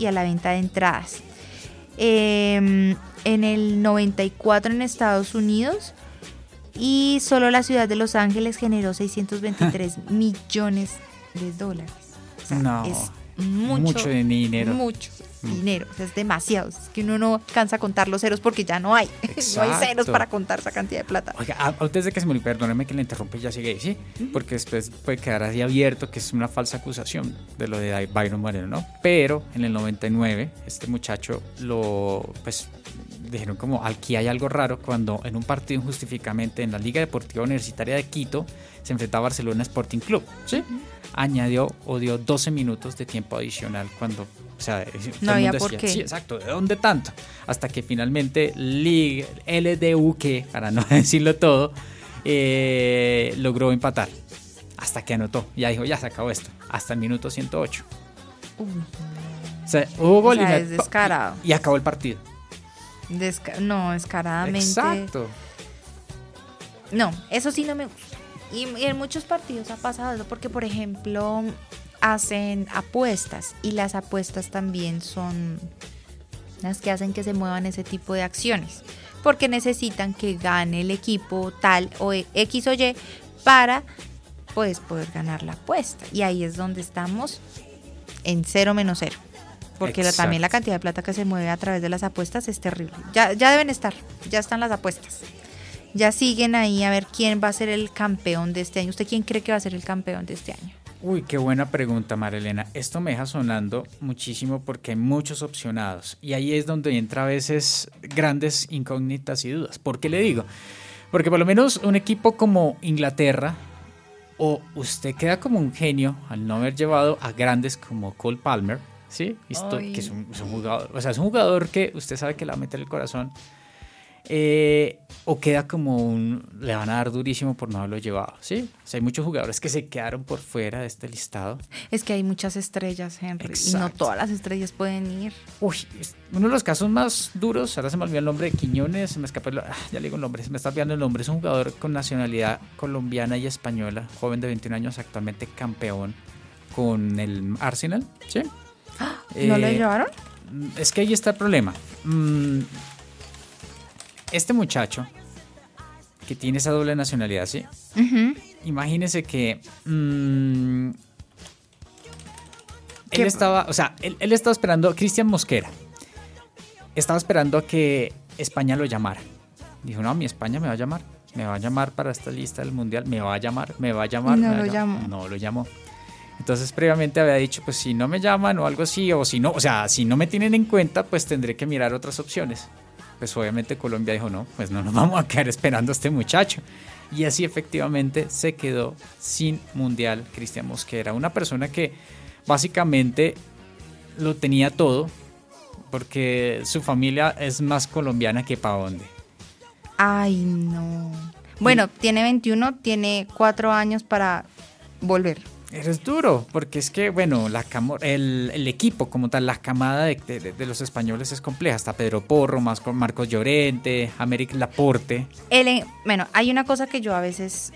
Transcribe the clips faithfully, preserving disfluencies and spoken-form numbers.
y a la venta de entradas. Eh, en el noventa y cuatro en Estados Unidos, y solo la ciudad de Los Ángeles generó seiscientos veintitrés millones de dólares. O sea, no, es mucho, mucho dinero. Mucho dinero, o sea, es demasiado. Es que uno no alcanza a contar los ceros porque ya no hay. No hay ceros para contar esa cantidad de plata. Oiga, antes de que se me olvide, perdóneme que le interrumpa y ya sigue ahí, ¿sí? Porque después puede quedar así abierto que es una falsa acusación de lo de Byron Moreno, ¿no? Pero en el noventa y nueve, este muchacho lo, pues, dijeron como, aquí hay algo raro, cuando en un partido injustificadamente en la Liga Deportiva Universitaria de Quito se enfrentaba a Barcelona Sporting Club, ¿sí? Uh-huh. Añadió o dio doce minutos de tiempo adicional cuando, o sea, no había por qué. Sí, exacto, ¿de dónde tanto? Hasta que finalmente Liga, L D U, que para no decirlo todo, eh, logró empatar. Hasta que anotó, ya dijo, ya se acabó esto, hasta el minuto ciento ocho. Uh. O sea, hubo gol o sea, y, es descarado. y, y acabó el partido. Desca- no, descaradamente. Exacto. No, eso sí no me gusta. Y, y en muchos partidos ha pasado eso, porque por ejemplo hacen apuestas, y las apuestas también son las que hacen que se muevan ese tipo de acciones, porque necesitan que gane el equipo tal o X o Y para pues poder ganar la apuesta, y ahí es donde estamos en cero menos cero. Porque la, también la cantidad de plata que se mueve a través de las apuestas es terrible. Ya, ya deben estar, ya están las apuestas. Ya siguen ahí a ver quién va a ser el campeón de este año. ¿Usted quién cree que va a ser el campeón de este año? Uy, qué buena pregunta, Marilena. Esto me deja sonando muchísimo porque hay muchos opcionados. Y ahí es donde entra a veces grandes incógnitas y dudas. ¿Por qué le digo? Porque por lo menos un equipo como Inglaterra, o usted queda como un genio al no haber llevado a grandes como Cole Palmer, ¿sí? Esto, que es un, es un jugador, o sea, es un jugador que usted sabe que le va a meter el corazón, eh, o queda como un, le van a dar durísimo por no haberlo llevado, ¿sí? O sea, hay muchos jugadores que se quedaron por fuera de este listado. Es que hay muchas estrellas, Henry, exacto, y no todas las estrellas pueden ir. Uy, uno de los casos más duros, ahora se me olvidó el nombre de Quiñones, se me escapa el, ah, ya le digo el nombre, se me está olvidando el nombre, es un jugador con nacionalidad colombiana y española, joven de veintiún años, actualmente campeón con el Arsenal, ¿sí? ¿No eh, lo llevaron? Es que ahí está el problema. Este muchacho que tiene esa doble nacionalidad, ¿sí? Uh-huh. Imagínese que mmm, él estaba, o sea, él, él estaba esperando, Cristian Mosquera estaba esperando a que España lo llamara. Dijo, no, mi España me va a llamar, me va a llamar para esta lista del mundial, me va a llamar, me va a llamar. No me lo va llamó. No lo llamó. Entonces previamente había dicho, pues si no me llaman o algo así, o si no, o sea, si no me tienen en cuenta, pues tendré que mirar otras opciones. Pues obviamente Colombia dijo, no, pues no nos vamos a quedar esperando a este muchacho. Y así efectivamente se quedó sin mundial Cristian Mosquera, una persona que básicamente lo tenía todo, porque su familia es más colombiana que pa' dónde. Ay, no. Bueno, y tiene veintiuno, tiene cuatro años para volver. Es duro, porque es que, bueno, la camo- el, el equipo como tal, la camada de, de, de los españoles es compleja. Está Pedro Porro, Marcos Llorente, Améric Laporte. El, bueno, hay una cosa que yo a veces,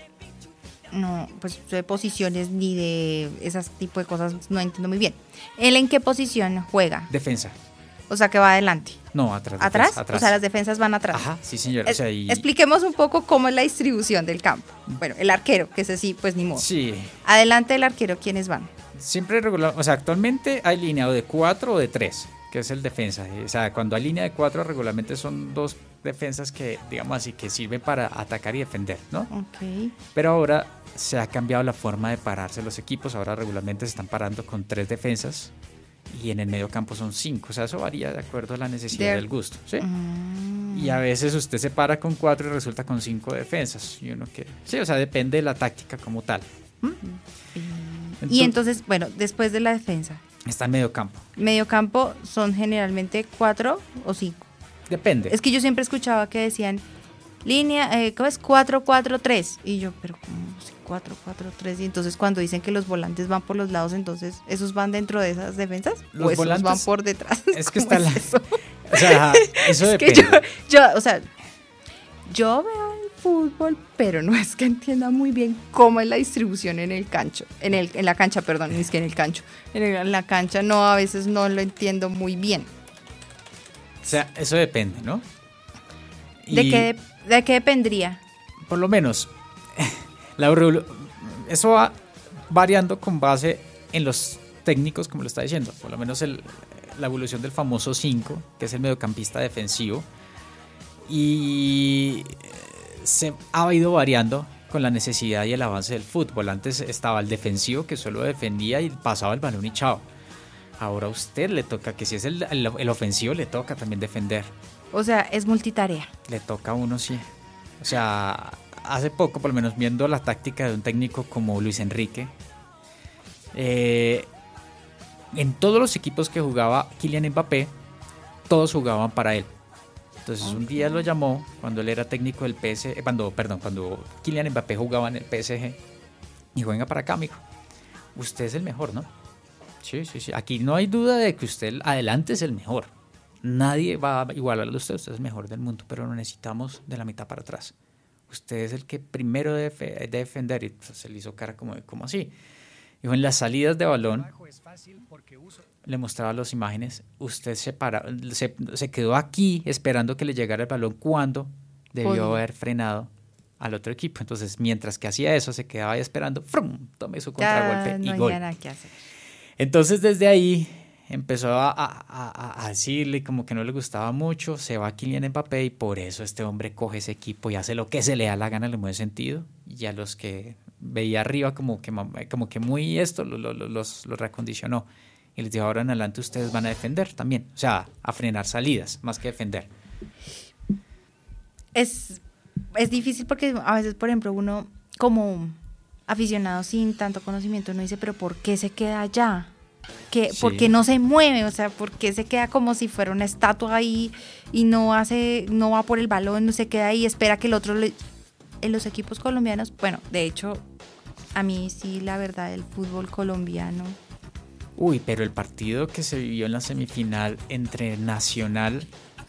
no, pues de posiciones ni de esas tipo de cosas no entiendo muy bien. ¿Él en qué posición juega? Defensa. O sea, que va adelante. No, atrás. ¿Atrás? Defensa, atrás. O sea, las defensas van atrás. Ajá, sí, señora. Es, o sea, y... Expliquemos un poco cómo es la distribución del campo. Bueno, el arquero, que ese sí, pues ni modo. Sí. Adelante del arquero, ¿quiénes van? Siempre regular, o sea, actualmente hay línea de cuatro o de tres, que es el defensa. O sea, cuando hay línea de cuatro, regularmente son dos defensas que, digamos así, que sirven para atacar y defender, ¿no? Ok. Pero ahora se ha cambiado la forma de pararse los equipos. Ahora regularmente se están parando con tres defensas. Y en el medio campo son cinco, o sea, eso varía de acuerdo a la necesidad de... del gusto, ¿sí? Mm. Y a veces usted se para con cuatro y resulta con cinco defensas, y uno que... Sí, o sea, depende de la táctica como tal. ¿Mm? Entonces, y entonces, bueno, después de la defensa... Está en medio campo. Medio campo son generalmente cuatro o cinco. Depende. Es que yo siempre escuchaba que decían, línea, eh, ¿cómo es? cuatro cuatro tres. Y yo, pero ¿cómo? cuatro cuatro tres, y entonces cuando dicen que los volantes van por los lados, entonces ¿esos van dentro de esas defensas? Los ¿O esos volantes van por detrás? Es que está es la... eso? O sea, eso es depende. Que yo, yo, o sea, yo veo el fútbol, pero no es que entienda muy bien cómo es la distribución en el cancho, en el en la cancha, perdón, ni es que en el cancho, en, el, en la cancha no, a veces no lo entiendo muy bien. O sea, eso depende, ¿no? ¿De Y qué, de qué dependría? por lo menos, la, eso va variando con base en los técnicos, como lo está diciendo. Por lo menos el, la evolución del famoso cinco, que es el mediocampista defensivo. Y se ha ido variando con la necesidad y el avance del fútbol. Antes estaba el defensivo, que solo defendía y pasaba el balón y chao. Ahora a usted le toca, que si es el, el, el ofensivo, le toca también defender. O sea, es multitarea. Le toca a uno, sí. O sea, hace poco, por lo menos viendo la táctica de un técnico como Luis Enrique, eh, en todos los equipos que jugaba Kylian Mbappé, todos jugaban para él. Entonces okay. Un día lo llamó cuando él era técnico del P S G, cuando, perdón, cuando Kylian Mbappé jugaba en el P S G, y venga para acá, mijo. Usted es el mejor, ¿no? Sí, sí, sí. Aquí no hay duda de que usted adelante es el mejor. Nadie va a igualarlo a usted, usted es el mejor del mundo, pero lo necesitamos de la mitad para atrás. Usted es el que primero debe, debe defender, y pues, se le hizo cara como, como así. Dijo, en las salidas de balón, le mostraba las imágenes, usted se, para, se, se quedó aquí esperando que le llegara el balón cuando debió haber frenado al otro equipo. Entonces, mientras que hacía eso, se quedaba ahí esperando, ¡frum! Tome su contragolpe ya, no y gol. Nada que hacer. Entonces, desde ahí empezó a, a, a decirle como que no le gustaba mucho, se va Kylian Mbappé y por eso este hombre coge ese equipo y hace lo que se le da la gana en el buen sentido, y a los que veía arriba como que, como que muy esto lo, lo, los, los reacondicionó y les dijo, ahora en adelante ustedes van a defender también, o sea, a frenar salidas más que defender. Es, es difícil porque a veces, por ejemplo, uno como aficionado sin tanto conocimiento uno dice, pero ¿por qué se queda allá? Que, sí. ¿Por qué no se mueve? O sea, ¿por qué se queda como si fuera una estatua ahí y no hace, no va por el balón, no se queda ahí, espera que el otro le... En los equipos colombianos, bueno, de hecho, a mí sí, la verdad, el fútbol colombiano. Uy, pero el partido que se vivió en la semifinal entre Nacional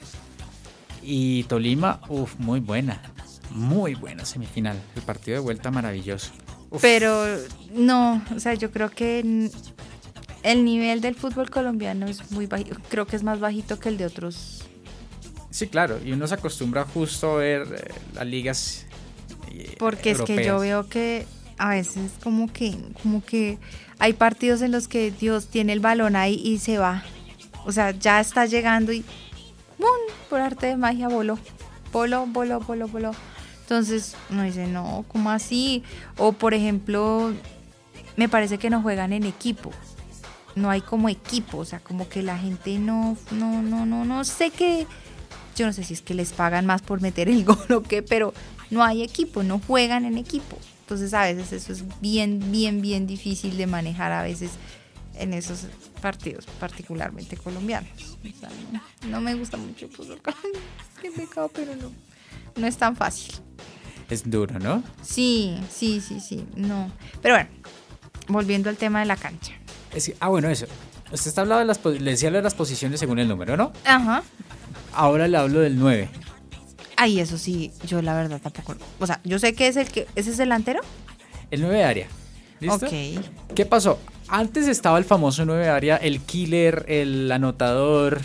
y Tolima, uf, muy buena, muy buena semifinal. El partido de vuelta maravilloso. Uf. Pero no, o sea, yo creo que el nivel del fútbol colombiano es muy bajito, creo que es más bajito que el de otros. Sí, claro, y uno se acostumbra justo a ver eh, las ligas porque europeas. Es que yo veo que a veces como que como que hay partidos en los que Dios tiene el balón ahí y se va, o sea, ya está llegando y ¡bum! Por arte de magia voló, voló, voló, voló, voló. Entonces uno dice, no, ¿cómo así? O por ejemplo, me parece que no juegan en equipo, no hay como equipo, o sea, como que la gente no, no, no, no, no sé qué, yo no sé si es que les pagan más por meter el gol o qué, pero no hay equipo, no juegan en equipo. Entonces a veces eso es bien, bien, bien difícil de manejar a veces en esos partidos, particularmente colombianos. O sea, no, no me gusta mucho el fútbol colombiano, qué pecado, pero no, no es tan fácil. Es duro, ¿no? Sí, sí, sí, sí, no. Pero bueno, volviendo al tema de la cancha. Es que, ah, bueno, eso. Usted está hablando de las, le decía lo de las posiciones según el número, ¿no? Ajá. Ahora le hablo del nueve. Ay, eso sí, yo la verdad tampoco. O sea, yo sé que es el que. ¿Ese es el delantero? El nueve de área. ¿Listo? Ok. ¿Qué pasó? Antes estaba el famoso nueve de área, el killer, el anotador,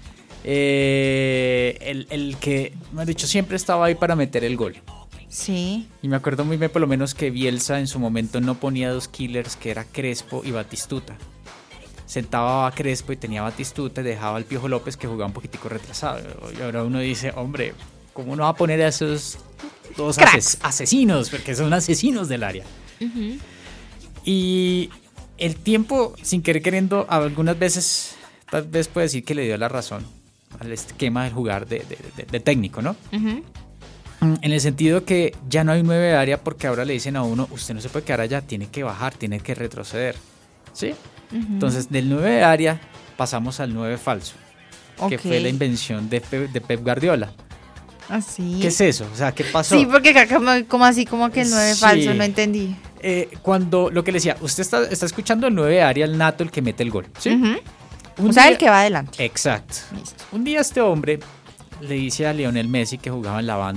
eh, el, el que, me han dicho, siempre estaba ahí para meter el gol. Sí. Y me acuerdo muy bien, por lo menos, que Bielsa en su momento no ponía dos killers, que era Crespo y Batistuta. Sentaba a Crespo y tenía a Batistuta y dejaba al Piojo López, que jugaba un poquitico retrasado. Y ahora uno dice, hombre, ¿cómo no va a poner a esos dos ases- asesinos? Porque son asesinos del área. Uh-huh. Y el tiempo, sin querer queriendo, algunas veces, tal vez puede decir que le dio la razón al esquema del jugar de, de, de, de técnico, ¿no? Uh-huh. En el sentido que ya no hay nueve de área, porque ahora le dicen a uno, usted no se puede quedar allá, tiene que bajar, tiene que retroceder, ¿sí? Uh-huh. Entonces, del nueve de área pasamos al nueve falso, okay, que fue la invención de Pep, de Pep Guardiola. ¿Así? ¿Qué es eso? O sea, ¿qué pasó? Sí, porque acá como, como así, como que el nueve sí. falso, no entendí. Eh, cuando, lo que le decía, usted está, está escuchando el nueve de área, el nato, el que mete el gol, ¿sí? Uh-huh. O sea, día, el que va adelante. Exacto. Listo. Un día este hombre le dice a Lionel Messi, que jugaba en la banda,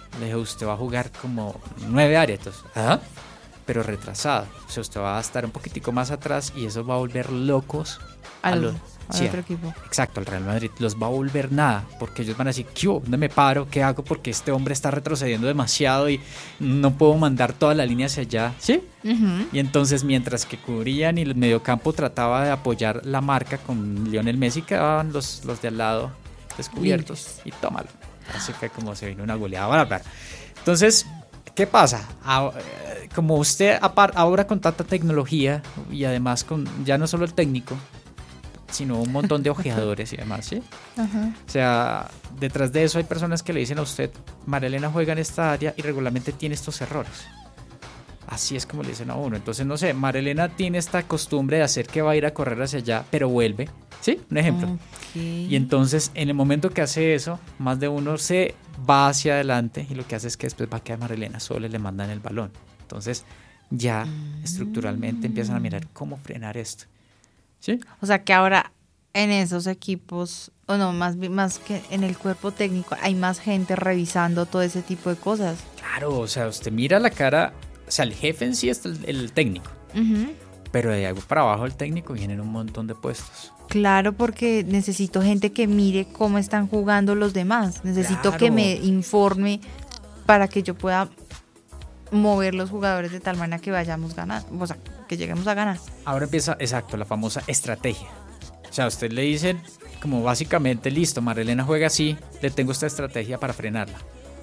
Le dije, usted va a jugar como nueve aretos. ¿Ah? Pero retrasado. O sea, usted va a estar un poquitico más atrás y eso va a volver locos al, a los... al Sí, otro equipo. Exacto, al Real Madrid. Los va a volver nada, porque ellos van a decir, ¿qué hubo? ¿Dónde me paro? ¿Qué hago? Porque este hombre está retrocediendo demasiado y no puedo mandar toda la línea hacia allá. ¿Sí? Uh-huh. Y entonces, mientras que cubrían y el mediocampo trataba de apoyar la marca con Lionel Messi, quedaban los, los de al lado descubiertos. Libres. Y tómalo. Así fue como se vino una goleada bárbara. Entonces, ¿qué pasa? Como usted ahora con tanta tecnología y además con ya no solo el técnico, sino un montón de ojeadores y demás, ¿sí? Uh-huh. O sea, detrás de eso hay personas que le dicen a usted, María Elena juega en esta área y regularmente tiene estos errores. Así es como le dicen a uno. Entonces, no sé, María Elena tiene esta costumbre de hacer que va a ir a correr hacia allá, pero vuelve, ¿sí? Un ejemplo. Okay. Y entonces, en el momento que hace eso, más de uno se va hacia adelante y lo que hace es que después va a quedar María Elena sola y le mandan el balón. Entonces, ya mm. estructuralmente empiezan a mirar cómo frenar esto. ¿Sí? O sea que ahora en esos equipos, o no, más, más que en el cuerpo técnico, hay más gente revisando todo ese tipo de cosas. Claro, o sea, usted mira la cara, o sea, el jefe en sí es el, el técnico, uh-huh. pero de ahí para abajo del técnico vienen un montón de puestos. Claro, porque necesito gente que mire cómo están jugando los demás, necesito claro. que me informe para que yo pueda mover los jugadores de tal manera que vayamos ganando, o sea, que lleguemos a ganar. Ahora empieza, exacto, la famosa estrategia. O sea, a usted le dicen como básicamente, listo, María Elena juega así, le tengo esta estrategia para frenarla.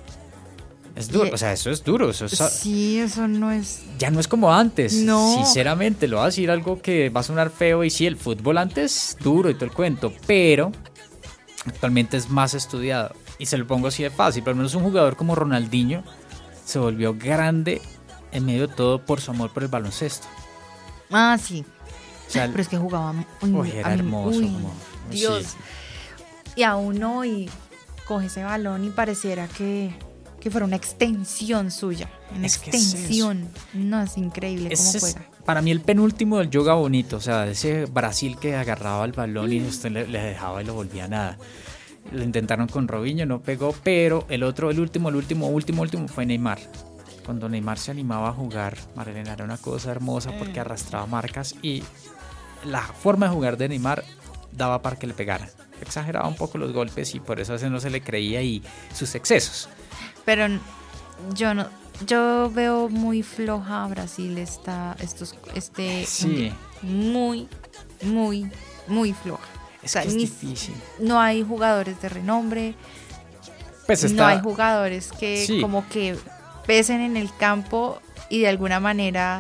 Es duro, y, o sea, eso es duro. Eso es, sí, eso no es... Ya no es como antes. No. Sinceramente, lo voy a decir algo que va a sonar feo y sí, el fútbol antes duro y todo el cuento, pero actualmente es más estudiado. Y se lo pongo así de fácil, por lo menos un jugador como Ronaldinho se volvió grande en medio de todo por su amor por el baloncesto. Ah, sí. O sea, pero es que jugaba uy, uy, era hermoso. Uy, como, Dios. Sí. Y aún hoy coge ese balón y pareciera que, que fuera una extensión suya. Una es extensión. Es no, es increíble es, cómo es, juega. Para mí el penúltimo del yoga bonito, o sea, ese Brasil que agarraba el balón mm. y usted le, le dejaba y lo volvía a nada. Lo intentaron con Robinho, no pegó, pero el otro, el último, el último, último, último fue Neymar. Cuando Neymar se animaba a jugar, María Elena, era una cosa hermosa porque arrastraba marcas y la forma de jugar de Neymar daba para que le pegaran. Exageraba un poco los golpes y por eso a veces no se le creía y sus excesos. Pero yo no, yo veo muy floja a Brasil esta, estos, este, sí. muy, muy, muy floja. Es o sea, que es ni, difícil. No hay jugadores de renombre, pues está, no hay jugadores que sí. como que pesen en el campo y de alguna manera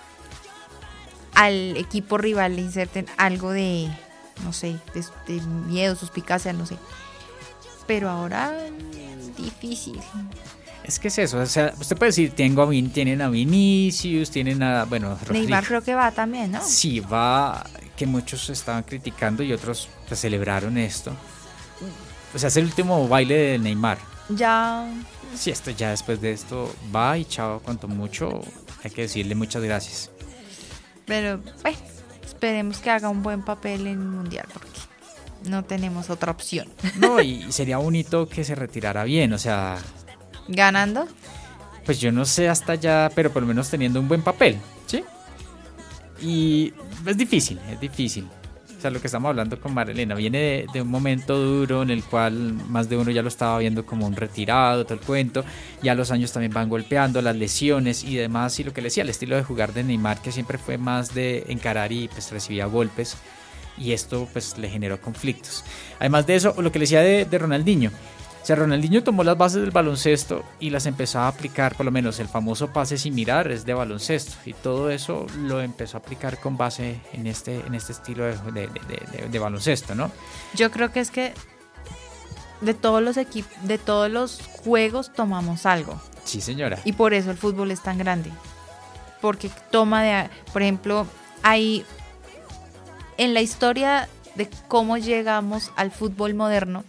al equipo rival le inserten algo de, no sé, de, de miedo, suspicacia, no sé. Pero ahora, difícil. Es que es eso, o sea, usted puede decir, tengo a Vin, tienen a Vinicius, tienen a, bueno... Neymar creo que va también, ¿no? Sí, va, que muchos estaban criticando y otros pues, celebraron esto. O sea, es el último baile de Neymar. Ya... Sí, esto ya después de esto va y chao, cuanto mucho, hay que decirle muchas gracias. Pero, bueno, esperemos que haga un buen papel en el Mundial, porque no tenemos otra opción. No, y sería bonito que se retirara bien, o sea... ¿Ganando? Pues yo no sé hasta allá, pero por lo menos teniendo un buen papel, ¿sí? Y es difícil, es difícil. O sea, lo que estamos hablando con María Elena viene de, de un momento duro en el cual más de uno ya lo estaba viendo como un retirado, todo el cuento. Ya los años también van golpeando, las lesiones y demás. Y lo que le decía, el estilo de jugar de Neymar, que siempre fue más de encarar y pues recibía golpes. Y esto pues le generó conflictos. Además de eso, lo que le decía de, de Ronaldinho. O sea, Ronaldinho tomó las bases del baloncesto y las empezó a aplicar, por lo menos el famoso pase sin mirar es de baloncesto, y todo eso lo empezó a aplicar con base en este, en este estilo de, de, de, de, de baloncesto, ¿no? Yo creo que es que de todos los equipos, de todos los juegos tomamos algo. Sí, señora. Y por eso el fútbol es tan grande. Porque toma de, por ejemplo, hay en la historia de cómo llegamos al fútbol moderno.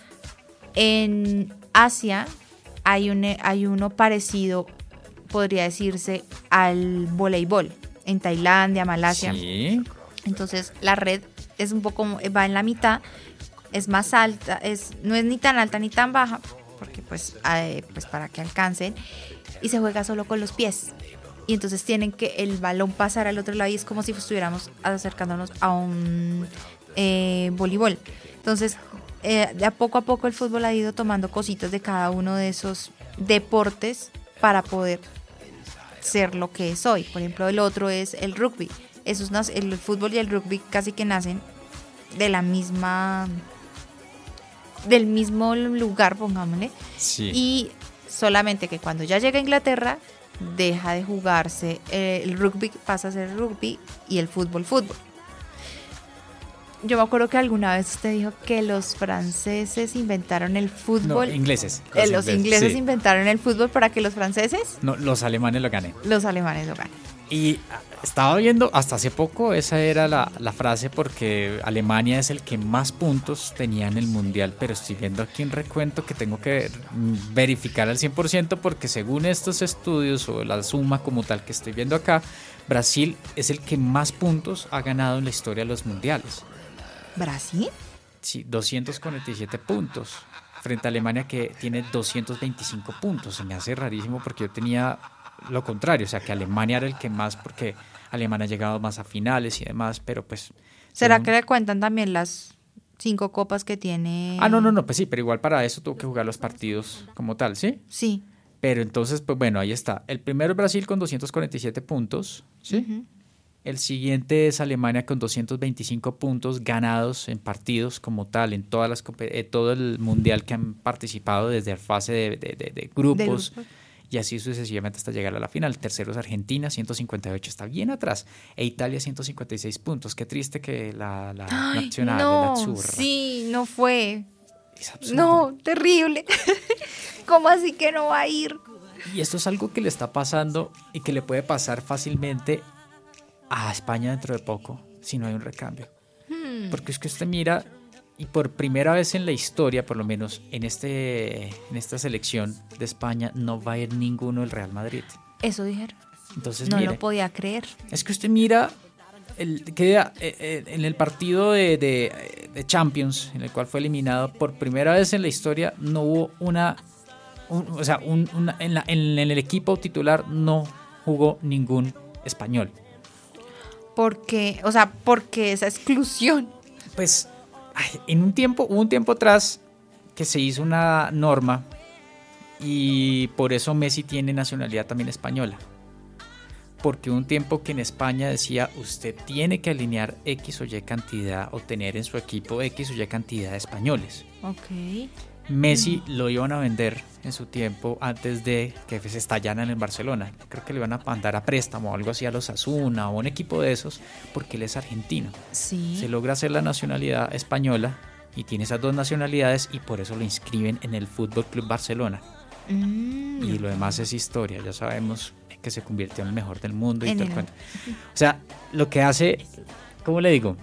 En Asia hay, un, hay uno parecido, podría decirse, al voleibol. En Tailandia, Malasia. Sí. Entonces la red es un poco, va en la mitad, es más alta, es, no es ni tan alta ni tan baja, porque pues, eh, pues para que alcancen, y se juega solo con los pies. Y entonces tienen que el balón pasar al otro lado y es como si estuviéramos acercándonos a un eh, voleibol. Entonces, eh, de a poco a poco el fútbol ha ido tomando cositas de cada uno de esos deportes para poder ser lo que es hoy. Por ejemplo, el otro es el rugby. Esos, el fútbol y el rugby casi que nacen de la misma, del mismo lugar, pongámosle. Sí. Y solamente que cuando ya llega a Inglaterra deja de jugarse eh, el rugby, pasa a ser rugby y el fútbol, fútbol. Yo me acuerdo que alguna vez usted dijo que los franceses inventaron el fútbol. No, ingleses. Los, eh, los ingleses, ingleses sí. inventaron el fútbol para que los franceses. No, los alemanes lo ganen. Los alemanes lo ganen. Y estaba viendo, hasta hace poco, esa era la, la frase porque Alemania es el que más puntos tenía en el Mundial, pero estoy viendo aquí un recuento que tengo que verificar al cien por ciento porque según estos estudios o la suma como tal que estoy viendo acá, Brasil es el que más puntos ha ganado en la historia de los Mundiales. ¿Brasil? Sí, doscientos cuarenta y siete puntos frente a Alemania que tiene doscientos veinticinco puntos. Se me hace rarísimo porque yo tenía lo contrario, o sea que Alemania era el que más, porque Alemania ha llegado más a finales y demás, pero pues... ¿Será según... que le cuentan también las cinco copas que tiene? Ah, no, no, no, pues sí, pero igual para eso tuvo que jugar los partidos como tal, ¿sí? Sí. Pero entonces, pues bueno, ahí está. El primero es Brasil con doscientos cuarenta y siete puntos, ¿sí? Uh-huh. El siguiente es Alemania con doscientos veinticinco puntos ganados en partidos como tal, en todas las eh, todo el mundial que han participado desde la fase de, de, de, de grupos. ¿De grupo? Y así sucesivamente hasta llegar a la final. Tercero es Argentina, ciento cincuenta y ocho, está bien atrás. E Italia, ciento cincuenta y seis puntos. Qué triste que la, la Ay, nacional, no, la azzurra. Sí, no fue. Es absurdo. No, terrible. ¿Cómo así que no va a ir? Y esto es algo que le está pasando y que le puede pasar fácilmente a España dentro de poco, si no hay un recambio. Hmm. Porque es que usted mira... Y por primera vez en la historia, por lo menos en este en esta selección de España, no va a ir ninguno del Real Madrid. Eso dijeron. Entonces, no mire, lo podía creer. Es que usted mira, el, queda eh, en el partido de, de, de Champions, en el cual fue eliminado, por primera vez en la historia no hubo una... Un, o sea, un, una, en, la, en, en el equipo titular no jugó ningún español. ¿Por qué? O sea, ¿por qué esa exclusión? Pues... Ay, en un tiempo, hubo un tiempo atrás que se hizo una norma y por eso Messi tiene nacionalidad también española. Porque hubo un tiempo que en España decía usted tiene que alinear X o Y cantidad o tener en su equipo X o Y cantidad de españoles. Ok. Messi mm. lo iban a vender en su tiempo antes de que se estallaran en el Barcelona. Creo que le iban a mandar a préstamo o algo así a los Asuna o un equipo de esos porque él es argentino. Sí. Se logra hacer la nacionalidad española y tiene esas dos nacionalidades y por eso lo inscriben en el F C Barcelona. Mm. Y lo demás es historia, ya sabemos que se convirtió en el mejor del mundo y todo el cuento. O sea, lo que hace, ¿cómo le digo?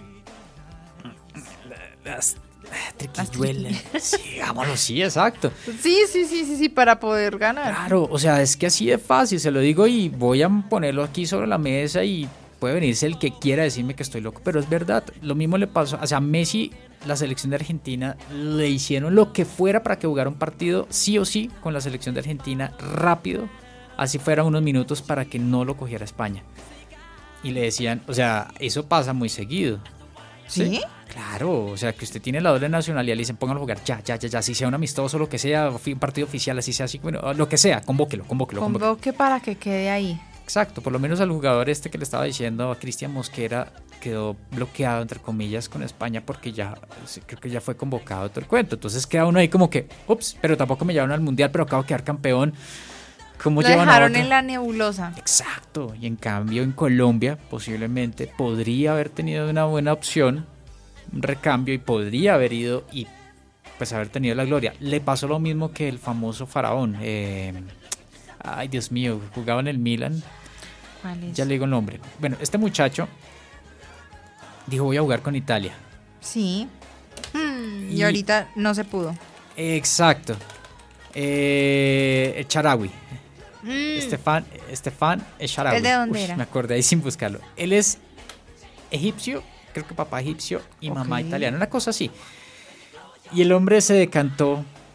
Las triquiñuelas. Sí, digámoslo, sí, exacto. Sí, sí, sí, sí, sí, para poder ganar. Claro, o sea, es que así de fácil, se lo digo y voy a ponerlo aquí sobre la mesa y puede venirse el que quiera decirme que estoy loco, pero es verdad, lo mismo le pasó, o sea, Messi, la selección de Argentina, le hicieron lo que fuera para que jugara un partido sí o sí con la selección de Argentina rápido, así fuera unos minutos para que no lo cogiera España. Y le decían, o sea, eso pasa muy seguido. ¿Sí? ¿Sí? Claro, o sea, que usted tiene la doble nacionalidad, le dicen pónganlo a jugar ya, ya, ya, ya, si sea un amistoso, lo que sea, un partido oficial, así sea, así, bueno, lo que sea, convóquelo, convóquelo. Convoque convóquelo. para que quede ahí. Exacto, por lo menos al jugador este que le estaba diciendo, a Cristian Mosquera, quedó bloqueado, entre comillas, con España porque ya, creo que ya fue convocado todo el cuento. Entonces queda uno ahí como que, ups, pero tampoco me llevaron al Mundial, pero acabo de quedar campeón. ¿Cómo lo llevan dejaron a en la nebulosa. Exacto, y en cambio en Colombia posiblemente podría haber tenido una buena opción, un recambio y podría haber ido y pues haber tenido la gloria. Le pasó lo mismo que el famoso faraón, eh, ay Dios mío, jugaba en el Milan. ¿Cuál es? Ya le digo el nombre. Bueno, este muchacho dijo voy a jugar con Italia. Sí. Hmm, y, y ahorita no se pudo. Exacto. Eh, el Sharawi. Mm. Estefan, Estefan Sharawi. ¿El de dónde Uy, era? me acordé ahí sin buscarlo. Él es egipcio, creo que papá egipcio y okay. mamá italiana, una cosa así. Y el hombre se decantó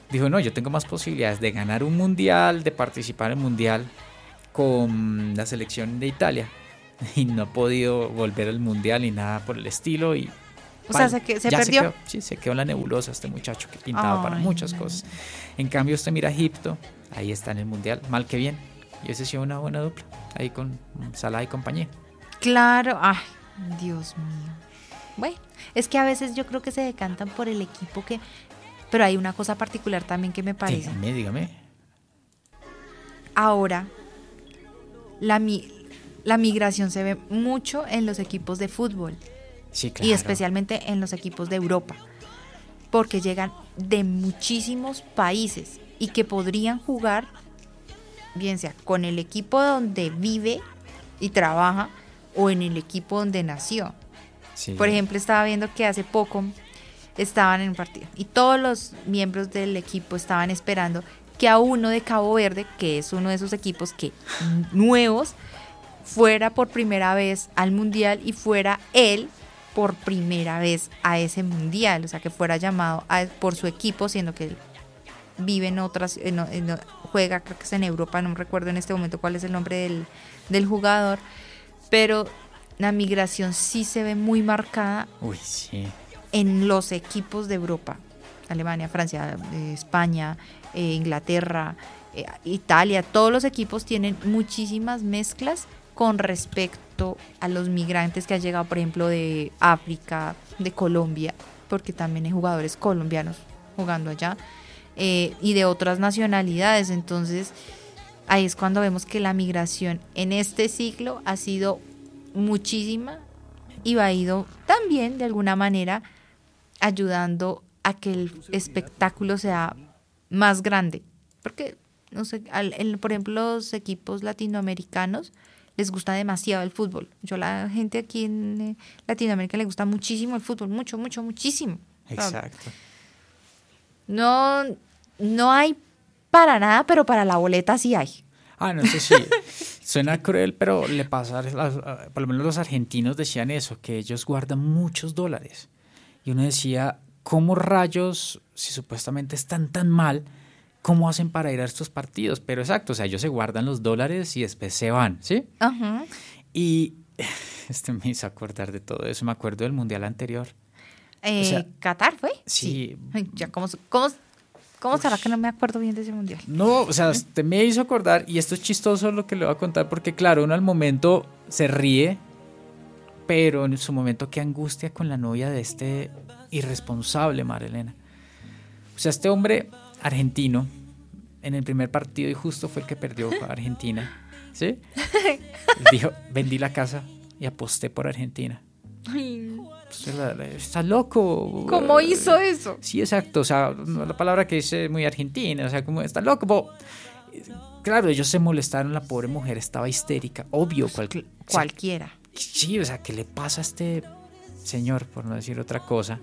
dijo, no, yo tengo más posibilidades de ganar un mundial, de participar en el mundial con la selección de Italia. Y no ha podido volver al mundial ni nada por el estilo. Y o sea, se, que, se perdió. Se quedó, sí, se quedó en la nebulosa este muchacho que pintaba Ay, para muchas no. cosas. En cambio, usted mira a Egipto, ahí está en el mundial, mal que bien. Y ese sí una buena dupla, ahí con Salah y compañía. Claro, ay, Dios mío. Bueno, es que a veces yo creo que se decantan por el equipo que... Pero hay una cosa particular también que me parece. Dígame, dígame. Ahora, la, mi, la migración se ve mucho en los equipos de fútbol. Sí, claro. Y especialmente en los equipos de Europa. Porque llegan de muchísimos países y que podrían jugar, bien sea con el equipo donde vive y trabaja o en el equipo donde nació. Sí. Por ejemplo, estaba viendo que hace poco estaban en un partido y todos los miembros del equipo estaban esperando que a uno de Cabo Verde, que es uno de esos equipos que nuevos, fuera por primera vez al mundial y fuera él por primera vez a ese mundial, o sea, que fuera llamado a, por su equipo, siendo que él vive en otras, en, en, juega, creo que es en Europa, no me recuerdo en este momento cuál es el nombre del, del jugador, pero la migración sí se ve muy marcada. Uy, sí. En los equipos de Europa, Alemania, Francia, eh, España, eh, Inglaterra, eh, Italia, todos los equipos tienen muchísimas mezclas con respecto a los migrantes que han llegado, por ejemplo, de África, de Colombia, porque también hay jugadores colombianos jugando allá, eh, y de otras nacionalidades. Entonces, ahí es cuando vemos que la migración en este siglo ha sido muchísima y va ido también, de alguna manera, ayudando a que el espectáculo sea más grande. Porque, no sé, al, el, por ejemplo, los equipos latinoamericanos les gusta demasiado el fútbol. Yo la gente aquí en eh, Latinoamérica le gusta muchísimo el fútbol, mucho, mucho, muchísimo. Exacto. No, no hay para nada, pero para la boleta sí hay. Ah, no sé si suena cruel, pero le pasa, a, por lo menos los argentinos decían eso, que ellos guardan muchos dólares. Y uno decía, ¿cómo rayos, si supuestamente están tan mal, cómo hacen para ir a estos partidos? Pero exacto, o sea, ellos se guardan los dólares y después se van, ¿sí? Uh-huh. Y este me hizo acordar de todo eso, me acuerdo del mundial anterior. Eh, o sea, ¿Qatar fue? Sí. sí. Ya, ¿cómo, cómo, cómo será que no me acuerdo bien de ese mundial? No, o sea, usted me hizo acordar, y esto es chistoso lo que le voy a contar, porque claro, uno al momento se ríe, pero en su momento qué angustia con la novia de este irresponsable, Marilena. O sea, este hombre argentino, en el primer partido, y justo fue el que perdió a Argentina, ¿sí? Dijo, vendí la casa y aposté por Argentina. Ay. Está loco. ¿Cómo hizo eso? Sí, exacto. O sea, la palabra que dice muy argentina. O sea, como está loco. Bo. Claro, ellos se molestaron. La pobre mujer estaba histérica. Obvio. Cual, Cualquiera. O sea, sí, o sea, ¿qué le pasa a este señor? Por no decir otra cosa.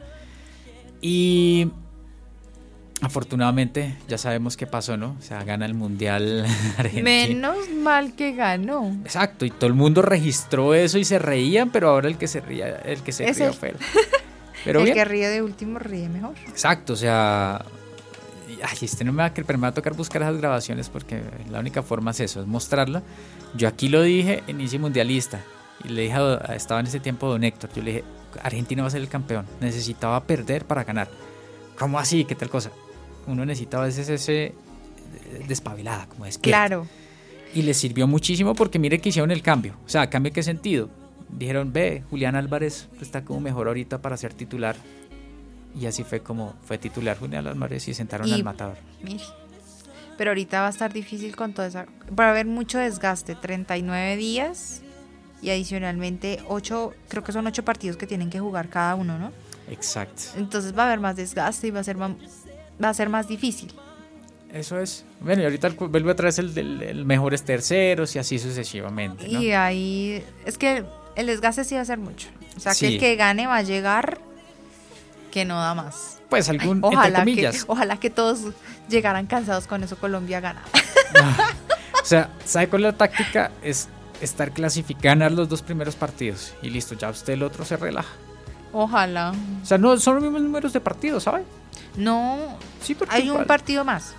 Y afortunadamente ya sabemos qué pasó, ¿no? O sea, gana el mundial Argentina. Menos mal que ganó. Exacto, y todo el mundo registró eso y se reían, pero ahora el que se ría, el que se rió fue él. Pero el bien. que ríe de último ríe mejor. Exacto, o sea, ay, este no me va a, pero me va a tocar buscar esas grabaciones porque la única forma es eso, es mostrarla. Yo aquí lo dije en inicio mundialista y le dije, a, estaba en ese tiempo don Héctor, yo le dije, Argentina va a ser el campeón, necesitaba perder para ganar. ¿Cómo así? ¿Qué tal cosa? Uno necesitaba a veces ese despabilada, como despierta. Claro. Y les sirvió muchísimo porque mire que hicieron el cambio. O sea, ¿cambio en qué sentido? Dijeron, ve, Julián Álvarez está como mejor ahorita para ser titular. Y así fue como fue titular Julián Álvarez y sentaron y, al matador. Mire, pero ahorita va a estar difícil con toda esa... Va a haber mucho desgaste, treinta y nueve días y adicionalmente ocho, creo que son ocho partidos que tienen que jugar cada uno, ¿no? Exacto. Entonces va a haber más desgaste y va a ser más... va a ser más difícil. Eso es. Bueno, y ahorita vuelve otra vez el, el, el mejores terceros y así sucesivamente, ¿no? Y ahí es que el desgaste sí va a ser mucho. O sea, sí. que el que gane va a llegar que no da más. Pues algún, Ay, ojalá entre comillas. Que, ojalá que todos llegaran cansados con eso, Colombia gana. No. O sea, ¿sabe cuál es la táctica? Es estar clasificando, ganar los dos primeros partidos y listo, ya usted el otro se relaja. Ojalá. O sea, no son los mismos números de partidos, ¿sabes? No, Sí, porque hay un igual- partido más.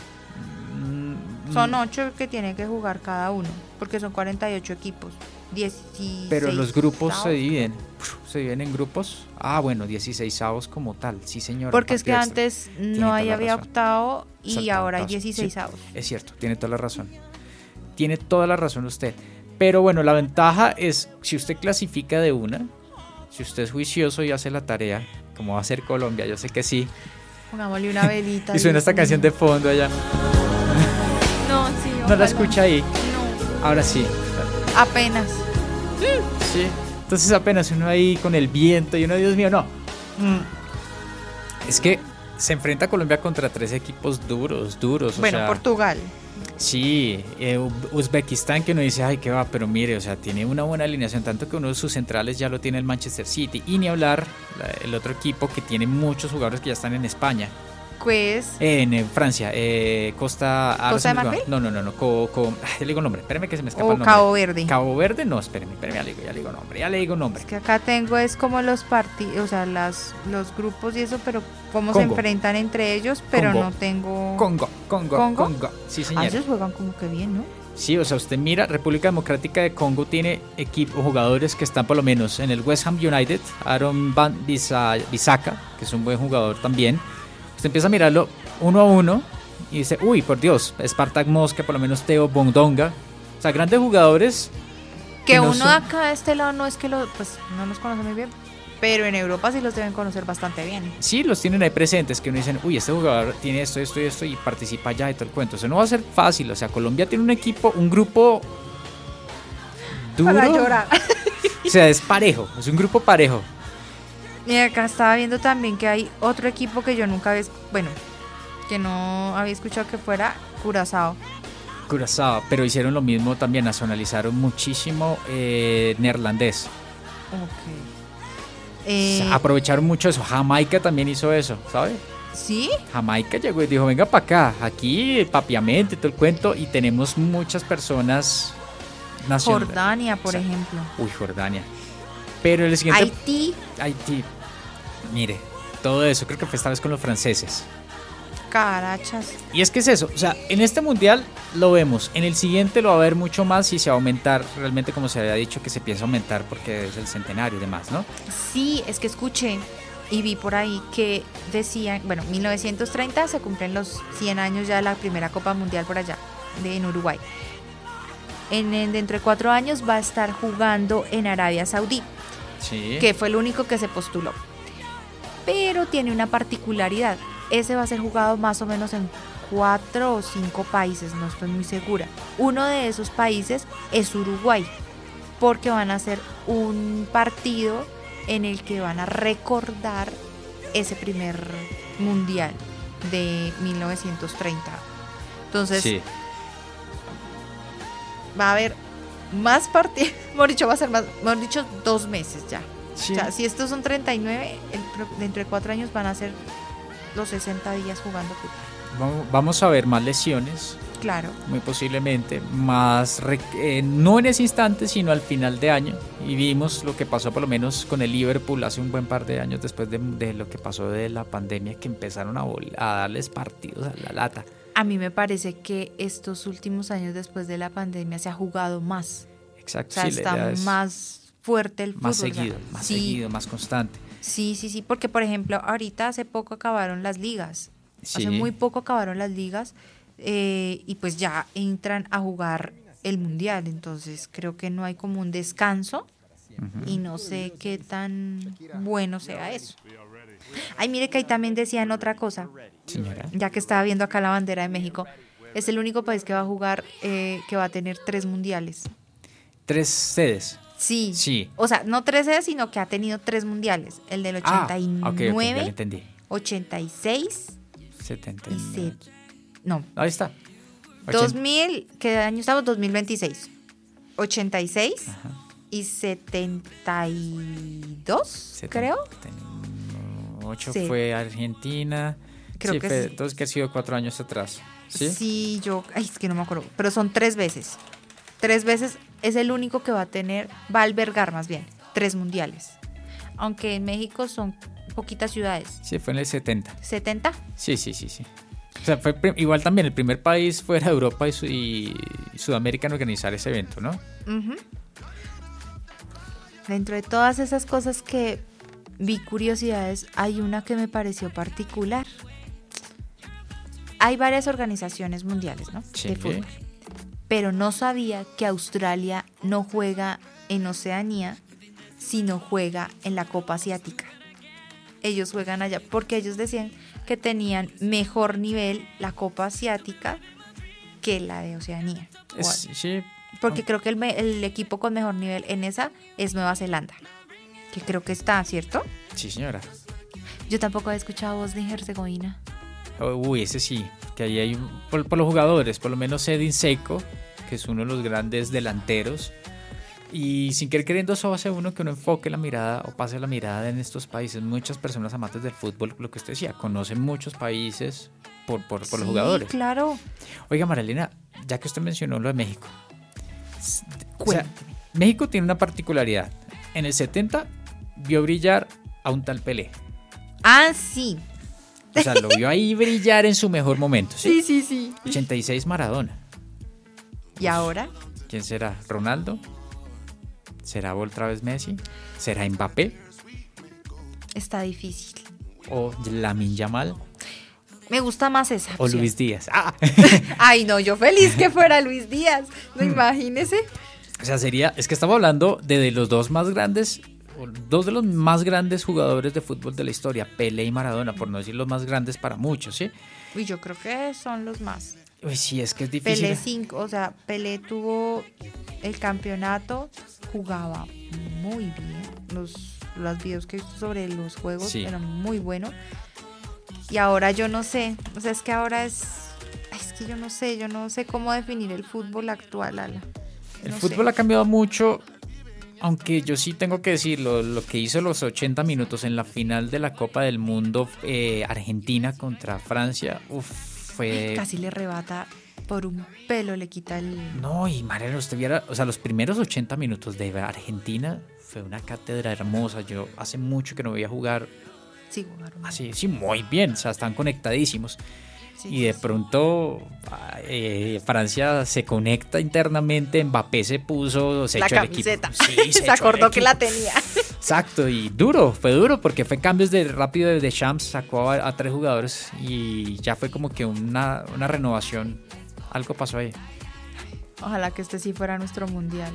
Mm, Son ocho que tienen que jugar cada uno, porque son cuarenta y ocho equipos. dieciséis Pero los grupos se avos. dividen. Se dividen en grupos. Ah, bueno, dieciséis avos como tal. Sí, señor. Porque es que antes no hay, había octavo y Saltaban ahora hay todos. dieciséis Sí, avos. es cierto, tiene toda la razón. Tiene toda la razón usted. Pero bueno, la ventaja es si usted clasifica de una, si usted es juicioso y hace la tarea, como va a hacer Colombia, yo sé que sí. Pongámosle una velita. Y suena esta canción de fondo allá. No, sí, No la ojalá. escucha ahí. No, Ahora sí. apenas. Sí. Entonces apenas uno ahí con el viento y uno, Dios mío, no. Mm. Es que se enfrenta Colombia contra tres equipos duros, duros. Bueno, o sea, Portugal. Sí, eh, U- Uzbekistán, que uno dice, ay, qué va, pero mire, o sea, tiene una buena alineación, tanto que uno de sus centrales ya lo tiene el Manchester City, y ni hablar la- el otro equipo que tiene muchos jugadores que ya están en España, Pues, eh, en, eh, Francia, eh, Costa... ahora ¿Costa se me de olvidó. Marfil? No, no, no, no, co, co- ah, ya le digo nombre, espérame que se me escapa o el nombre. Cabo Verde. Cabo Verde, no, espérame, espérame, ya le digo, ya le digo nombre, ya le digo nombre. Es que acá tengo es como los partidos, o sea, las, los grupos y eso, pero cómo se Congo. enfrentan entre ellos, pero Congo. no tengo... Congo, Congo, ¿Congo? Congo, sí Ah, señor. ellos juegan como que bien, ¿no? Sí, o sea, usted mira, República Democrática de Congo tiene equipo, jugadores que están por lo menos en el West Ham United, Aaron Van Bisa- Bissaka, que es un buen jugador también. Usted empieza a mirarlo uno a uno y dice, uy, por Dios, Spartak Mosca, por lo menos Teo Bondonga. O sea, grandes jugadores. Que no uno son- de acá de este lado no es que lo, pues no los conoce muy bien, pero en Europa sí los deben conocer bastante bien. Sí, los tienen ahí presentes, que uno dicen, uy, este jugador tiene esto, esto y esto y participa allá y todo el cuento. Eso no va a ser fácil, o sea, Colombia tiene un equipo, un grupo duro. Para llorar. O sea, es parejo, es un grupo parejo. Y acá estaba viendo también que hay otro equipo que yo nunca había, bueno, que no había escuchado que fuera Curazao. Curazao, pero hicieron lo mismo también, nacionalizaron muchísimo eh, neerlandés. Ok. O Eh, sea, aprovecharon mucho eso. Jamaica también hizo eso, ¿sabes? ¿Sí? Jamaica llegó y dijo, venga para acá, aquí papiamente, todo el cuento, y tenemos muchas personas nacionales. Jordania, por O sea, ejemplo. Uy, Jordania. Pero el siguiente... Haití, Haití. Mire, todo eso creo que fue esta vez con los franceses. Carachas. Y es que es eso, o sea, en este mundial lo vemos, en el siguiente lo va a haber mucho más y se va a aumentar, realmente como se había dicho que se piensa aumentar porque es el centenario y demás, ¿no? Sí, es que escuché y vi por ahí que decían, bueno, mil novecientos treinta se cumplen los cien años ya de la primera Copa Mundial por allá, de, en Uruguay. En, en- dentro de cuatro años va a estar jugando en Arabia Saudí, Sí. que fue el único que se postuló. Pero tiene una particularidad. Ese va a ser jugado más o menos en cuatro o cinco países, no estoy muy segura. Uno de esos países es Uruguay, porque van a hacer un partido en el que van a recordar ese primer mundial de mil novecientos treinta. Entonces Sí. va a haber más partidos, mejor dicho, va a ser más, mejor dicho, dos meses ya. Sí. O sea, si estos son treinta y nueve, el pro- dentro de cuatro años van a ser los sesenta días jugando fútbol. Vamos- Vamos a ver más lesiones, Claro. muy posiblemente, más re- eh, no en ese instante, sino al final de año. Y vimos lo que pasó por lo menos con el Liverpool hace un buen par de años después de, de lo que pasó de la pandemia, que empezaron a, vol- a darles partidos a la lata. A mí me parece que estos últimos años después de la pandemia se ha jugado más. Exacto, O sea, sí, la está idea es más fuerte el fútbol. más o sea, seguido, más sí, seguido, más constante. Sí, sí, sí, porque por ejemplo, ahorita hace poco acabaron las ligas. Sí. Hace muy poco acabaron las ligas eh, y pues ya entran a jugar el mundial. Entonces creo que no hay como un descanso y no sé qué tan bueno sea eso. Ay, mire que ahí también decían otra cosa, Señora. ya que estaba viendo acá la bandera de México. Es el único país que va a jugar, eh, que va a tener tres mundiales. Tres sedes. Sí. Sí. O sea, no tres sedes, sino que ha tenido tres mundiales. El del Ah, ochenta y nueve, ok, ok, ya le entendí. ochenta y seis setenta y y nueve. se- no, Ahí está. dos mil, ¿qué año estamos? dos mil veintiséis. ochenta y seis Ajá. y setenta y dos, creo. ocho Sí. fue Argentina. Creo sí, que fue, sí. entonces que ha sido cuatro años atrás. ¿Sí? Sí, yo, ay, es que no me acuerdo, pero son tres veces. Tres veces es el único que va a tener, va a albergar más bien, tres mundiales. aunque en México son poquitas ciudades. Sí, fue en el setenta. ¿setenta? Sí, sí, sí, sí. O sea, fue prim- igual también el primer país fuera de Europa y, Su- y Sudamérica en organizar ese evento, ¿no? Uh-huh. Dentro de todas esas cosas que vi curiosidades, hay una que me pareció particular. Hay varias organizaciones mundiales, ¿no? Sí. De fútbol. Pero no sabía que Australia no juega en Oceanía, sino juega en la Copa Asiática. Ellos juegan allá porque ellos decían que tenían mejor nivel la Copa Asiática que la de Oceanía. Es- sí. Porque creo que el, me- el equipo con mejor nivel en esa es Nueva Zelanda, que creo que está, ¿cierto? Sí, señora. Yo tampoco he escuchado Bosnia y Herzegovina. Uy, ese sí, que ahí hay, un- por, por los jugadores, por lo menos Edin Dzeko, que es uno de los grandes delanteros, y sin querer queriendo eso hace uno que uno enfoque la mirada o pase la mirada en estos países. Muchas personas amantes del fútbol, lo que usted decía, conocen muchos países por, por, por los Sí, jugadores. claro. Oiga, Marilena, ya que usted mencionó lo de México, s- o sea, Cuénteme. México tiene una particularidad. En el setenta vio brillar a un tal Pelé. Ah, sí. O sea, lo vio ahí brillar en su mejor momento. ¿sí? Sí, sí, sí. ochenta y seis Maradona. ¿Y ahora? ¿Quién será? ¿Ronaldo? ¿Será otra vez Messi? ¿Será Mbappé? Está difícil. ¿O Lamine Yamal? Me gusta más esa ¿O opción. Luis Díaz? ¡Ah! Ay, no, yo feliz que fuera Luis Díaz. No, imagínese. O sea, sería... Es que estamos hablando de, de los dos más grandes... o Dos de los más grandes jugadores de fútbol de la historia. Pelé y Maradona, por no decir los más grandes para muchos, ¿sí? Uy, yo creo que son los más. Uy, sí, es que es difícil. Pelé cinco, o sea, Pelé tuvo el campeonato, jugaba muy bien. Los, los videos que he visto sobre los juegos Sí. eran muy buenos. Y ahora yo no sé, o sea, es que ahora es, es que yo no sé, yo no sé cómo definir el fútbol actual, Ala. El No fútbol sé. ha cambiado mucho, aunque yo sí tengo que decirlo, lo que hizo los ochenta minutos en la final de la Copa del Mundo, eh, Argentina contra Francia, uf, fue... Casi le rebata por un pelo, le quita el... No, y Mariano, usted viera, o sea, los primeros ochenta minutos de Argentina fue una cátedra hermosa. Yo hace mucho que no veía jugar Sí, jugaron. así, sí, muy bien, o sea, están conectadísimos. Sí, Y de sí, pronto eh, Francia se conecta internamente, Mbappé se puso, se la echó el equipo. camiseta. Sí, se, echó el acordó que equipo. la tenía. Exacto, y duro, fue duro porque fue cambios de rápido de Deschamps, sacó a, a tres jugadores y ya fue como que una, una renovación. Algo pasó ahí. Ojalá que este sí fuera nuestro mundial.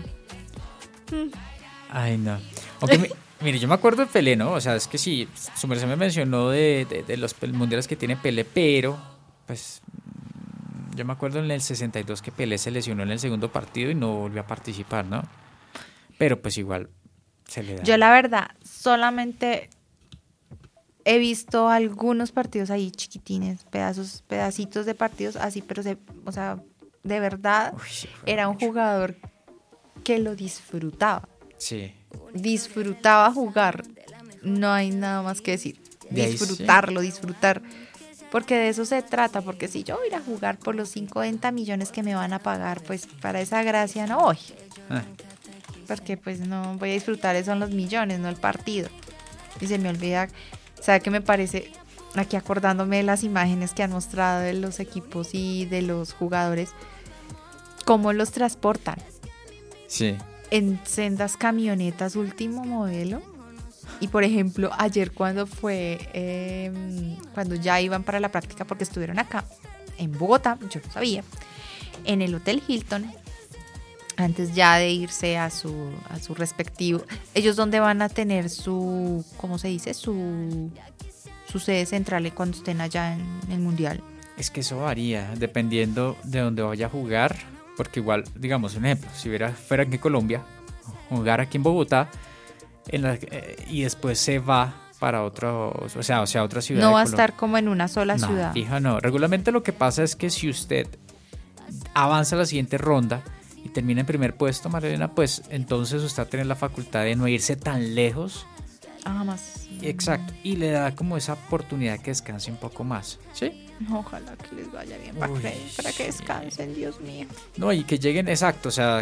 Ay, no. Aunque, mi- mire, yo me acuerdo de Pelé, ¿no? O sea, es que sí, su merced me mencionó de, de, de los pel- mundiales que tiene Pelé, pero, pues, mm, yo me acuerdo en el sesenta y dos que Pelé se lesionó en el segundo partido y no volvió a participar, ¿no? Pero, pues, igual se le da. Yo la verdad solamente he visto algunos partidos ahí chiquitines, pedazos, pedacitos de partidos así, pero se, o sea, de verdad Uy, sí, fue era un mucho. jugador que lo disfrutaba, Sí. disfrutaba jugar. No hay nada más que decir. De ahí sí. Disfrutarlo, disfrutar. Porque de eso se trata, porque si yo voy a ir a jugar por los cincuenta millones que me van a pagar, pues para esa gracia no voy. Ah, Porque pues no voy a disfrutar, son los millones, no el partido. Y se me olvida, ¿sabe qué me parece? Aquí acordándome de las imágenes que han mostrado de los equipos y de los jugadores, cómo los transportan sí. en sendas camionetas último modelo. Y por ejemplo, ayer cuando fue, eh, cuando ya iban para la práctica, porque estuvieron acá, en Bogotá, yo no sabía, en el Hotel Hilton, antes ya de irse a su, a su respectivo, ellos donde van a tener su, ¿cómo se dice? Su, su sede central cuando estén allá en el Mundial. Es que eso varía dependiendo de dónde vaya a jugar, porque igual, digamos, un ejemplo, si hubiera, fuera aquí en Colombia, jugar aquí en Bogotá, en la, eh, y después se va para otro, o sea, o sea, otra ciudad. No de va a Colombia. estar como en una sola No, ciudad. fija, no. Regularmente lo que pasa es que si usted avanza a la siguiente ronda y termina en primer puesto, Marilena, pues entonces usted va a tener la facultad de no irse tan lejos. Ah, más. Exacto. Y le da como esa oportunidad que descanse un poco más. ¿Sí? Ojalá que les vaya bien para, Uy, que, para que sí. descansen, Dios mío. No, y que lleguen, exacto, o sea,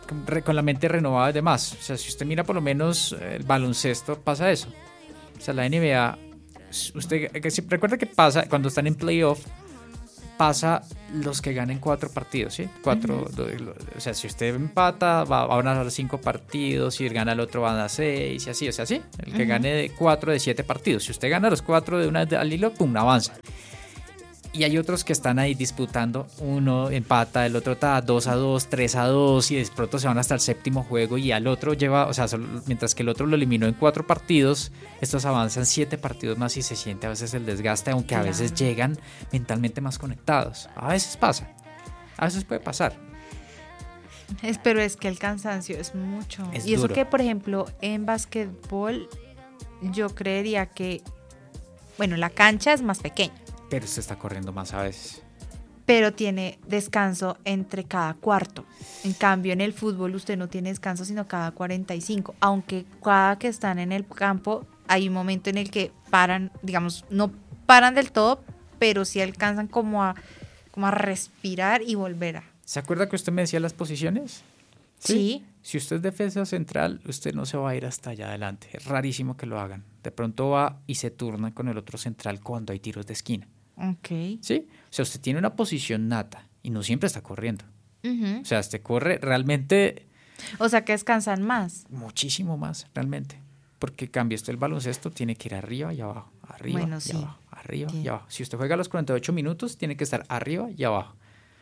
con, con la mente renovada y demás. O sea, si usted mira por lo menos el baloncesto, pasa eso. O sea, la N B A, usted recuerda que pasa cuando están en playoff, pasa los que ganen cuatro partidos, ¿sí? Cuatro, uh-huh. O sea, si usted empata, va, va a ganar cinco partidos, si gana el otro van a seis, y así, o sea, sí. El que uh-huh. gane de cuatro de siete partidos. Si usted gana los cuatro de una al hilo, pum, avanza. Y hay otros que están ahí disputando, uno empata, el otro está dos a dos, tres a dos, y de pronto se van hasta el séptimo juego y al otro lleva, o sea, solo, mientras que el otro lo eliminó en cuatro partidos, estos avanzan siete partidos más y se siente a veces el desgaste, aunque claro. a veces llegan mentalmente más conectados. A veces pasa, a veces puede pasar. Es, pero es que el cansancio es mucho. Es y eso duro. Que, por ejemplo, en básquetbol, yo creería que, bueno, la cancha es más pequeña. Pero se está corriendo más a veces. Pero tiene descanso entre cada cuarto. En cambio, en el fútbol usted no tiene descanso sino cada cuarenta y cinco. Aunque cada que están en el campo hay un momento en el que paran, digamos, no paran del todo, pero sí alcanzan como a, como a respirar y volver a... ¿Se acuerda que usted me decía las posiciones? Sí. ¿Sí? Si usted es defensa central, usted no se va a ir hasta allá adelante. Es rarísimo que lo hagan. De pronto va y se turna con el otro central cuando hay tiros de esquina. Okay. ¿Sí? O sea, usted tiene una posición nata y no siempre está corriendo. Uh-huh. O sea, usted corre realmente... O sea, que descansan más. Muchísimo más, realmente. Porque cambia usted el baloncesto, tiene que ir arriba y abajo, arriba bueno, y sí. abajo, arriba sí. y abajo. Si usted juega los cuarenta y ocho minutos, tiene que estar arriba y abajo.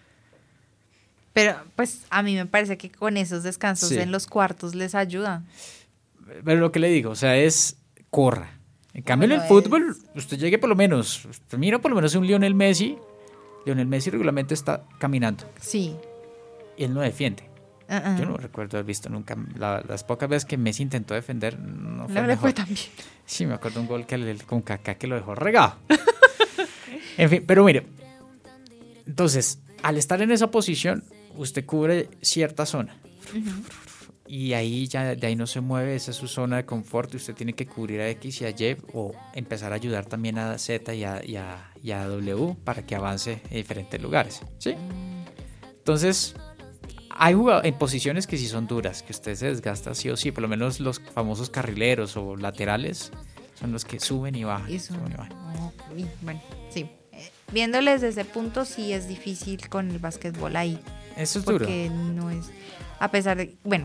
Pero, pues, a mí me parece que con esos descansos sí. en los cuartos les ayuda. Pero lo que le digo, o sea, es corra. En cambio, bueno, en el fútbol, es... usted llegue por lo menos, mira por lo menos un Lionel Messi. Lionel Messi regularmente está caminando. Sí. Y él no defiende. Uh-uh. Yo no recuerdo haber visto nunca, la, las pocas veces que Messi intentó defender, no fue no le fue tan bien. Sí, me acuerdo un gol que le, con Kaká que lo dejó regado. En fin, pero mire, entonces, al estar en esa posición, usted cubre cierta zona. Uh-huh. Y ahí ya de ahí no se mueve, esa es su zona de confort y usted tiene que cubrir a X y a Y o empezar a ayudar también a Z y a, y a, y a W para que avance en diferentes lugares, ¿sí? Entonces, hay jugadores en posiciones que sí son duras, que usted se desgasta sí o sí, por lo menos los famosos carrileros o laterales son los que suben y bajan. Y suben. Suben y bajan. Oh, bueno, sí. Viéndoles desde ese punto sí es difícil con el básquetbol ahí. Eso es porque duro. Porque no es, a pesar de, bueno,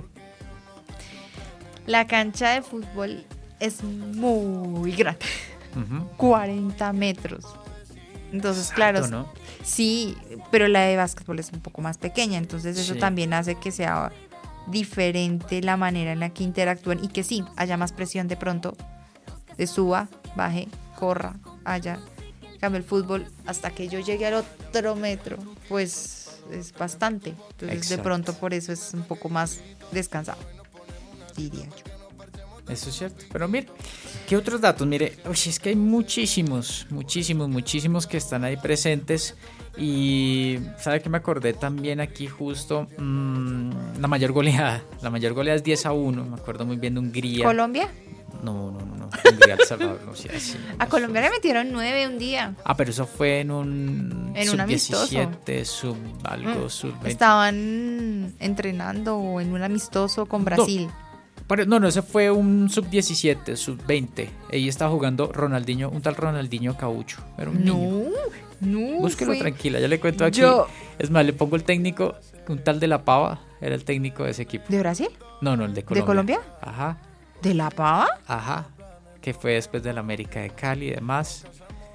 la cancha de fútbol es muy grande, uh-huh. cuarenta metros. Entonces, Exacto, claro, ¿no? Sí, pero la de básquetbol es un poco más pequeña, entonces eso sí. también hace que sea diferente la manera en la que interactúan y que sí, haya más presión de pronto, de suba, baje, corra, haya. En cambio el fútbol, hasta que yo llegue al otro metro, pues es bastante. Entonces Exacto. de pronto por eso es un poco más descansado, diría yo. Eso es cierto. Pero mire, ¿qué otros datos? Mire, uy, es que hay muchísimos, muchísimos, muchísimos que están ahí presentes. Y ¿sabe qué me acordé también aquí justo? Mmm, la mayor goleada. La mayor goleada es diez a uno. Me acuerdo muy bien de Hungría. ¿Colombia? No, no, no. no. Hungría, El Salvador. No, sí, así, a Colombia le metieron nueve un día. Ah, pero eso fue en un... En un amistoso. sub diecisiete, sub algo, mm, sub veinte. Estaban entrenando en un amistoso con Brasil. No. No, no, ese fue un sub diecisiete, sub veinte. Ahí estaba jugando Ronaldinho, un tal Ronaldinho Caucho. Era un no, niño. No, Búsquelo fue... tranquila, ya le cuento aquí. Yo... Es más, le pongo el técnico, un tal de La Pava, era el técnico de ese equipo. ¿De Brasil? No, no, el de Colombia. ¿De Colombia? Ajá. ¿De La Pava? Ajá, que fue después de la América de Cali y demás.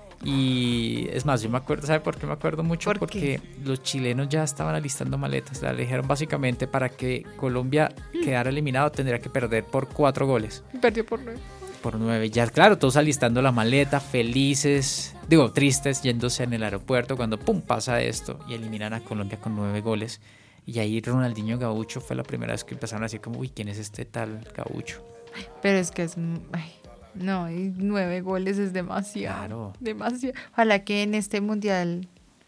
Y es más, yo me acuerdo, ¿sabe por qué me acuerdo mucho? ¿Por Porque los chilenos ya estaban alistando maletas. La dijeron básicamente para que Colombia quedara eliminado tendría que perder por cuatro goles. Perdió por nueve. Por nueve, ya claro, todos alistando la maleta, felices, digo, tristes, yéndose en el aeropuerto cuando pum, pasa esto y eliminan a Colombia con nueve goles. Y ahí Ronaldinho Gaucho fue la primera vez que empezaron a decir como, uy, ¿quién es este tal Gaucho? Pero es que es... Ay. No, y nueve goles es demasiado. Claro. Demasiado. Ojalá que en este mundial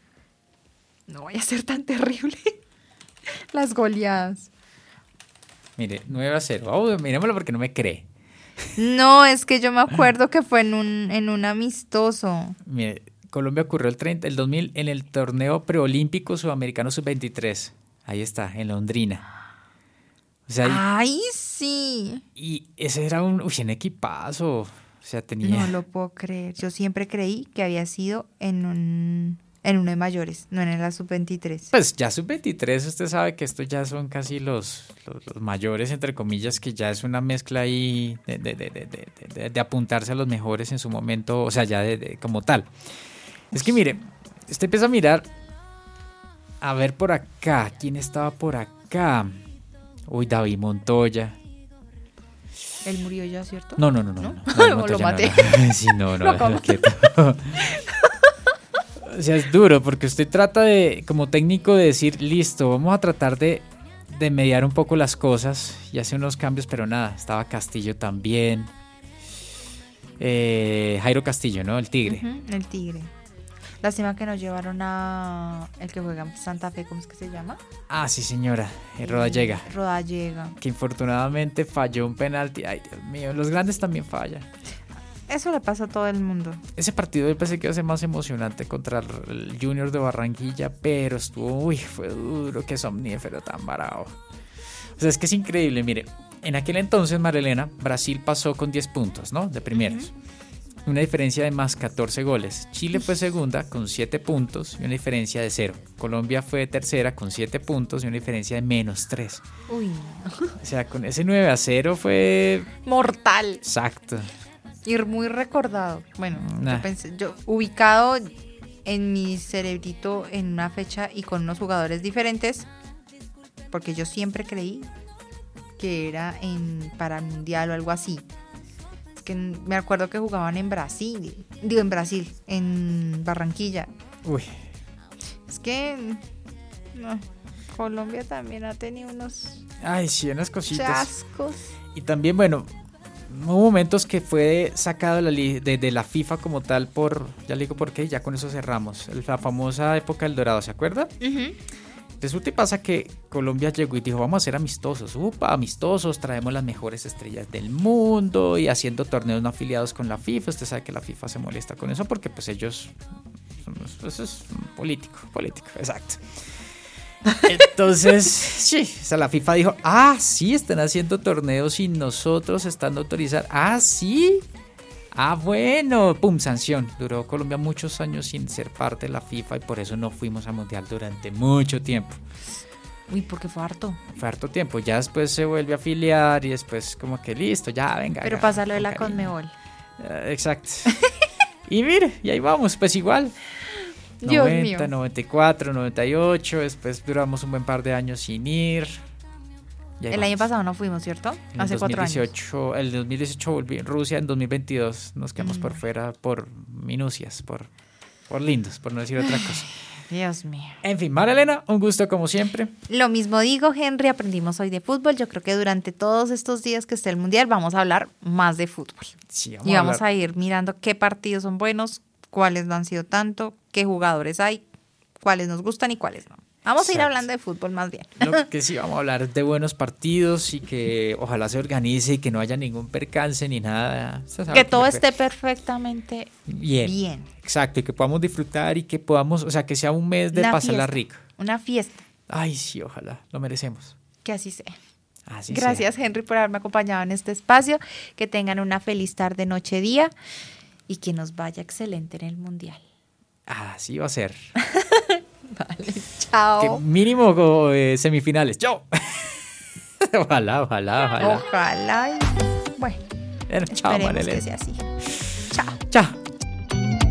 no vaya a ser tan terrible las goleadas. Mire, nueve a cero. Oh, mirémoslo porque no me cree. No, es que yo me acuerdo que fue en un, en un amistoso. Mire, Colombia ocurrió el, treinta, el dos mil en el torneo preolímpico sudamericano sub veintitrés. Ahí está, en Londrina. sea, ¡ay, sí! y, y ese era un, uy, un equipazo. O sea, tenía... No lo puedo creer. Yo siempre creí que había sido en un en uno de mayores, no en la sub veintitrés. Pues ya sub veintitrés, usted sabe que estos ya son casi los, los, los mayores, entre comillas, que ya es una mezcla ahí de, de, de, de, de, de, de apuntarse a los mejores en su momento, o sea, ya de, de, como tal. Es que mire, usted empieza a mirar, a ver por acá, ¿quién estaba por acá? Uy, David Montoya. Él murió ya, ¿cierto? No, no, no, no. ¿No? no, no, ¿O lo no, maté? no, no. Sí, no, no, Lo déjalo quieto. O sea, es duro porque usted trata de, como técnico, de decir, listo, vamos a tratar de, de mediar un poco las cosas y hacer unos cambios, pero nada, estaba Castillo también. Eh, Jairo Castillo, ¿no? El Tigre. Uh-huh, el Tigre. Lástima que nos llevaron a el que juega en Santa Fe, ¿cómo es que se llama? Ah, sí, señora, eh, Rodallega. Rodallega. Que infortunadamente falló un penalti. Ay, Dios mío, los grandes también fallan. Eso le pasa a todo el mundo. Ese partido yo pensé que iba a ser más emocionante contra el Junior de Barranquilla, pero estuvo, uy, fue duro, que somnífero tan bravo. O sea, es que es increíble, mire, en aquel entonces, Marilena, Brasil pasó con diez puntos, ¿no? De primeros. Uh-huh. Una diferencia de más catorce goles. Chile fue segunda con siete puntos y una diferencia de cero. Colombia fue tercera con siete puntos y una diferencia de menos tres. Uy, no. O sea, con ese nueve a cero fue... mortal. Exacto. Ir muy recordado. Bueno, nah. yo pensé, yo ubicado en mi cerebrito en una fecha y con unos jugadores diferentes, porque yo siempre creí que era en para el mundial o algo así. Es que me acuerdo que jugaban en Brasil, digo en Brasil, en Barranquilla. Uy. Es que no, Colombia también ha tenido unos Ay, sí, unas cositas. chascos. Y también, bueno, hubo momentos que fue sacado de la, de, de la FIFA como tal por, ya le digo por qué, ya con eso cerramos, la famosa época del Dorado, ¿se acuerda? Uh-huh. Resulta y pasa que Colombia llegó y dijo, vamos a ser amistosos, upa, amistosos, traemos las mejores estrellas del mundo y haciendo torneos no afiliados con la FIFA. Usted sabe que la FIFA se molesta con eso porque pues ellos, eso es político, político, exacto. Entonces, sí, o sea, la FIFA dijo, ah, sí, están haciendo torneos sin nosotros estando autorizados. Ah, sí. Ah, bueno, pum, sanción. Duró Colombia muchos años sin ser parte de la FIFA y por eso no fuimos a Mundial durante mucho tiempo. Uy, porque fue harto. Fue harto tiempo. Ya después se vuelve a afiliar y después como que listo, ya, venga. Pero ya, pasa lo de con la cariño. Conmebol. Uh, exacto. Y mire, y ahí vamos, pues igual. Dios noventa, mío. noventa y cuatro, noventa y ocho, después duramos un buen par de años sin ir. El vamos. Año pasado no fuimos, ¿cierto? En Hace cuatro años. El dos mil dieciocho volví en Rusia, en dos mil veintidós nos quedamos mm. por fuera por minucias, por, por lindos, por no decir otra cosa. Dios mío. En fin, Marilena, un gusto como siempre. Lo mismo digo, Henry, aprendimos hoy de fútbol. Yo creo que durante todos estos días que esté el Mundial vamos a hablar más de fútbol. Sí, vamos y vamos a, a ir mirando qué partidos son buenos, cuáles no han sido tanto, qué jugadores hay, cuáles nos gustan y cuáles no. Vamos Exacto. a ir hablando de fútbol más bien. Lo que sí, vamos a hablar de buenos partidos y que ojalá se organice y que no haya ningún percance ni nada. Que todo esté perfectamente bien. bien. Exacto, y que podamos disfrutar y que podamos, o sea, que sea un mes de una pasarla fiesta, rico. Una fiesta. Ay, sí, ojalá, lo merecemos. Que así sea. Así Gracias, sea. Henry, por haberme acompañado en este espacio. Que tengan una feliz tarde, noche, día y que nos vaya excelente en el Mundial. Así va a ser. Vale, chao. Que mínimo eh, semifinales. Chao. Ojalá, ojalá, ojalá. Ojalá. Y, bueno, bueno chao, esperemos Marilena. que sea así. Chao. Chao.